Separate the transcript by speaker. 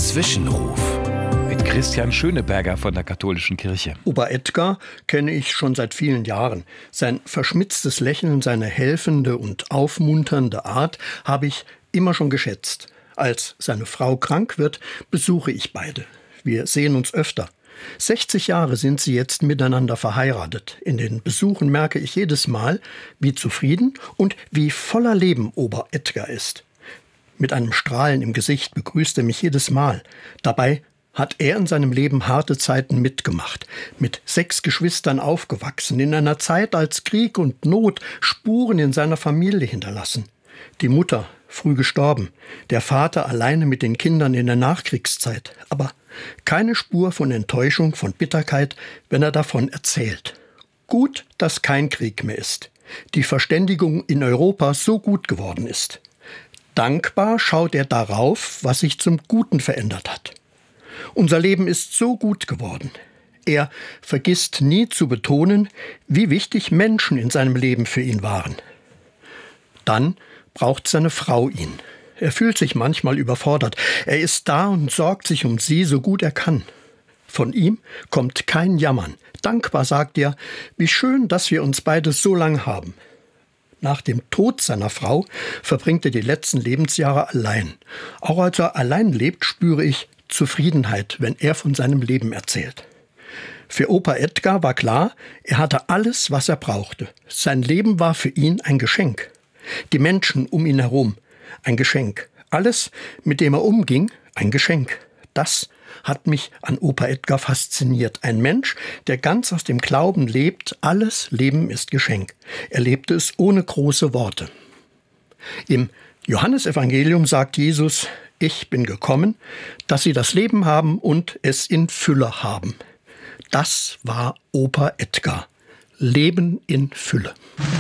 Speaker 1: Zwischenruf mit Christian Schöneberger von der Katholischen Kirche.
Speaker 2: Opa Edgar kenne ich schon seit vielen Jahren. Sein verschmitztes Lächeln, seine helfende und aufmunternde Art habe ich immer schon geschätzt. Als seine Frau krank wird, besuche ich beide. Wir sehen uns öfter. 60 Jahre sind sie jetzt miteinander verheiratet. In den Besuchen merke ich jedes Mal, wie zufrieden und wie voller Leben Opa Edgar ist. Mit einem Strahlen im Gesicht begrüßt er mich jedes Mal. Dabei hat er in seinem Leben harte Zeiten mitgemacht. Mit 6 Geschwistern aufgewachsen, in einer Zeit, als Krieg und Not Spuren in seiner Familie hinterlassen. Die Mutter früh gestorben, der Vater alleine mit den Kindern in der Nachkriegszeit. Aber keine Spur von Enttäuschung, von Bitterkeit, wenn er davon erzählt. Gut, dass kein Krieg mehr ist. Die Verständigung in Europa so gut geworden ist. Dankbar schaut er darauf, was sich zum Guten verändert hat. Unser Leben ist so gut geworden. Er vergisst nie zu betonen, wie wichtig Menschen in seinem Leben für ihn waren. Dann braucht seine Frau ihn. Er fühlt sich manchmal überfordert. Er ist da und sorgt sich um sie, so gut er kann. Von ihm kommt kein Jammern. Dankbar sagt er, wie schön, dass wir uns beide so lang haben. Nach dem Tod seiner Frau verbringt er die letzten Lebensjahre allein. Auch als er allein lebt, spüre ich Zufriedenheit, wenn er von seinem Leben erzählt. Für Opa Edgar war klar, er hatte alles, was er brauchte. Sein Leben war für ihn ein Geschenk. Die Menschen um ihn herum, ein Geschenk. Alles, mit dem er umging, ein Geschenk. Das hat mich an Opa Edgar fasziniert. Ein Mensch, der ganz aus dem Glauben lebt, alles Leben ist Geschenk. Er lebte es ohne große Worte. Im Johannesevangelium sagt Jesus, ich bin gekommen, dass sie das Leben haben und es in Fülle haben. Das war Opa Edgar. Leben in Fülle.